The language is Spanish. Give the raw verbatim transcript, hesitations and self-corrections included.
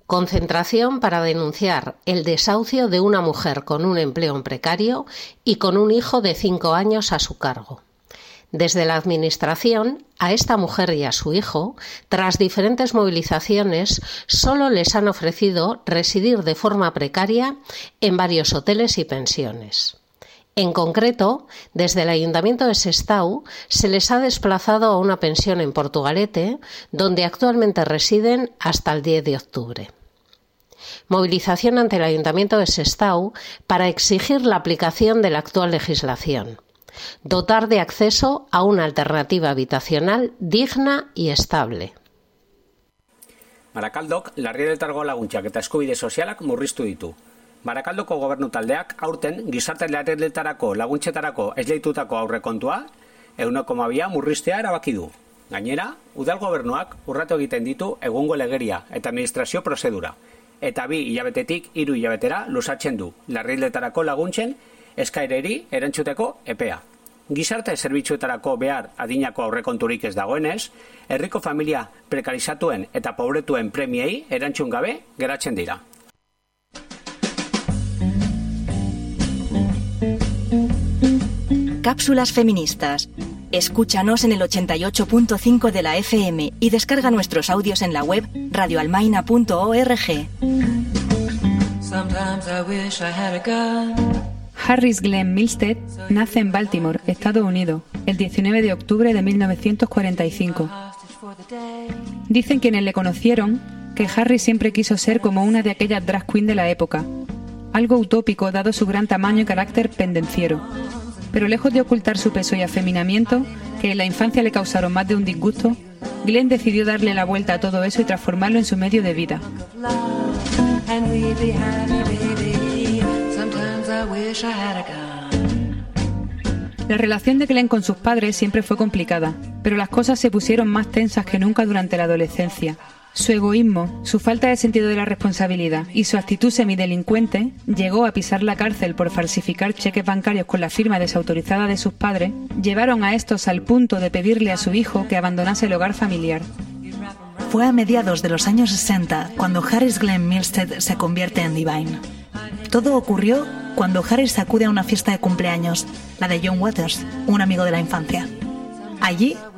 Concentración para denunciar el desahucio de una mujer con un empleo precario y con un hijo de cinco años a su cargo. Desde la Administración, a esta mujer y a su hijo, tras diferentes movilizaciones, solo les han ofrecido residir de forma precaria en varios hoteles y pensiones. En concreto, desde el Ayuntamiento de Sestao se les ha desplazado a una pensión en Portugalete, donde actualmente residen hasta el diez de octubre. Movilización ante el Ayuntamiento de Sestao para exigir la aplicación de la actual legislación. Dotar de acceso a una alternativa habitacional digna y estable. Barakaldok larrialdietako laguntzak eta eskubide sozialak murriztu ditu. Barakaldoko gobernu taldeak aurten gizarte larrialdietarako laguntzetarako esleitutako aurrekontua ehuneko hamabia murriztea erabaki du. Gainera, udal gobernuak urratu egiten ditu egungo legeria eta administrazio prozedura, eta bi hilabetetik hiru hilabetera luzatzen du larrialdietarako laguntzen eskaereri erantzuteko epea. Gizarte zerbitzuetarako behar adinako aurrekonturik ez dagoenez, herriko familia prekarizatuen eta pobretuen premiei erantzun gabe geratzen dira. Cápsulas feministas. Escúchanos en el ochenta y ocho punto cinco de la F M y descarga nuestros audios en la web radio almaina punto org. Harris Glenn Milstead nace en Baltimore, Estados Unidos, el diecinueve de octubre de mil novecientos cuarenta y cinco. Dicen quienes le conocieron que Harris siempre quiso ser como una de aquellas drag queen de la época, algo utópico dado su gran tamaño y carácter pendenciero. Pero lejos de ocultar su peso y afeminamiento, que en la infancia le causaron más de un disgusto, Glenn decidió darle la vuelta a todo eso y transformarlo en su medio de vida. La relación de Glenn con sus padres siempre fue complicada, pero las cosas se pusieron más tensas que nunca durante la adolescencia. Su egoísmo, su falta de sentido de la responsabilidad y su actitud semidelincuente llegó a pisar la cárcel por falsificar cheques bancarios con la firma desautorizada de sus padres, llevaron a estos al punto de pedirle a su hijo que abandonase el hogar familiar. Fue a mediados de los años sesenta cuando Harris Glenn Milstead se convierte en Divine. Todo ocurrió cuando Harris acude a una fiesta de cumpleaños, la de John Waters, un amigo de la infancia. Allí